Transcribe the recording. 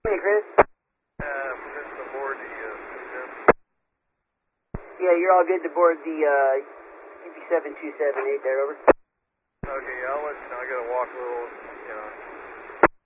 Hey, Chris. Permission to board the Yeah, you're all good to board the UP7278 there, over. Okay, I'll let you know. I gotta walk a little,